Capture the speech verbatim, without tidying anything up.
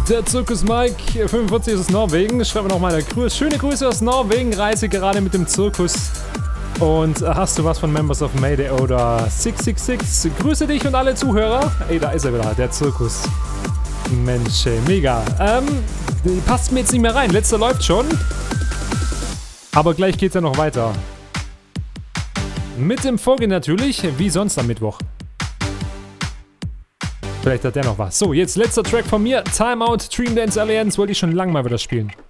Der Zirkus Mike fünfundvierzig aus Norwegen. Schreibe nochmal eine Grüße. Schöne Grüße aus Norwegen. Reise gerade mit dem Zirkus. Und hast du was von Members of Mayday oder six six six? Grüße dich und alle Zuhörer. Ey, da ist er wieder, der Zirkus. Mensch, ey, mega. Ähm, die passt mir jetzt nicht mehr rein. Letzter läuft schon. Aber gleich geht's ja noch weiter. Mit dem Folge natürlich, wie sonst am Mittwoch. Vielleicht hat der noch was. So, jetzt letzter Track von mir. Time Out, Dream Dance Alliance. Wollte ich schon lange mal wieder spielen.